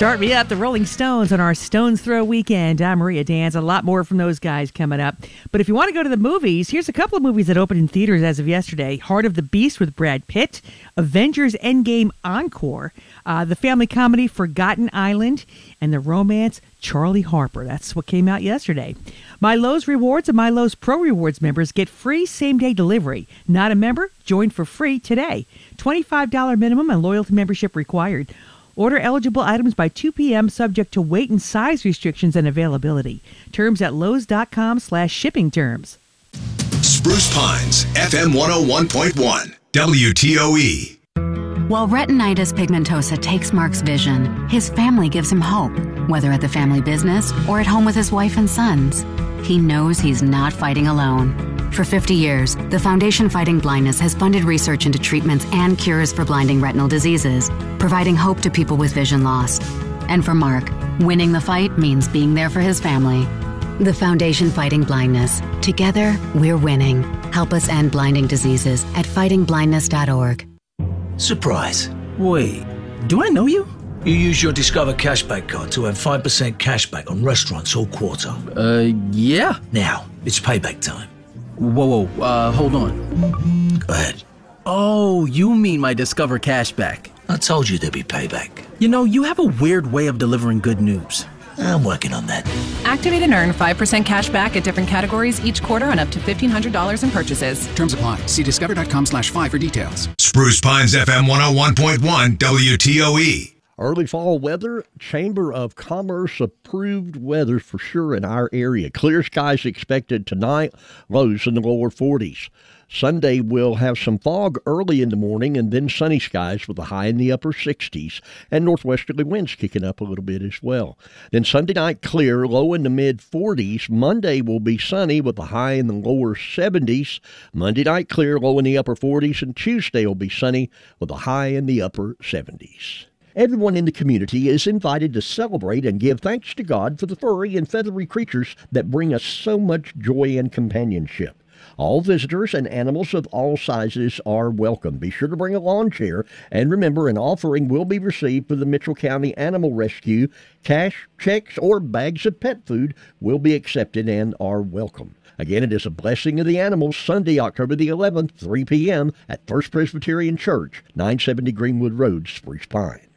Start me up, the Rolling Stones on our Stones Throw weekend. I'm Maria Dans. A lot more from those guys coming up. But if you want to go to the movies, here's a couple of movies that opened in theaters as of yesterday. Heart of the Beast with Brad Pitt, Avengers Endgame Encore, the family comedy Forgotten Island, and the romance Charlie Harper. That's what came out yesterday. My Lowe's Rewards and My Lowe's Pro Rewards members get free same-day delivery. Not a member? Join for free today. $25 minimum and loyalty membership required. Order eligible items by 2 p.m. subject to weight and size restrictions and availability. Terms at lowes.com/shipping terms. Spruce Pines, FM 101.1, WTOE. While retinitis pigmentosa takes Mark's vision, his family gives him hope, whether at the family business or at home with his wife and sons. He knows he's not fighting alone. For 50 years, the Foundation Fighting Blindness has funded research into treatments and cures for blinding retinal diseases, providing hope to people with vision loss. And for Mark, winning the fight means being there for his family. The Foundation Fighting Blindness. Together, we're winning. Help us end blinding diseases at fightingblindness.org. Surprise. Wait, do I know you? You use your Discover Cashback card to earn 5% cashback on restaurants all quarter. Yeah. Now, it's payback time. Whoa, hold on. Go ahead. Oh, you mean my Discover Cashback. I told you there'd be payback. You know, you have a weird way of delivering good news. I'm working on that. Activate and earn 5% cash back at different categories each quarter on up to $1,500 in purchases. Terms apply. See discover.com/5 for details. Spruce Pines, FM 101.1, WTOE. Early fall weather, Chamber of Commerce approved weather for sure in our area. Clear skies expected tonight, lows in the lower 40s. Sunday we'll have some fog early in the morning and then sunny skies with a high in the upper 60s and northwesterly winds kicking up a little bit as well. Then Sunday night clear, low in the mid 40s. Monday will be sunny with a high in the lower 70s. Monday night clear, low in the upper 40s, and Tuesday will be sunny with a high in the upper 70s. Everyone in the community is invited to celebrate and give thanks to God for the furry and feathery creatures that bring us so much joy and companionship. All visitors and animals of all sizes are welcome. Be sure to bring a lawn chair, and remember, an offering will be received for the Mitchell County Animal Rescue. Cash, checks, or bags of pet food will be accepted and are welcome. Again, it is a Blessing of the Animals, Sunday, October the 11th, 3 p.m. at First Presbyterian Church, 970 Greenwood Road, Spruce Pine.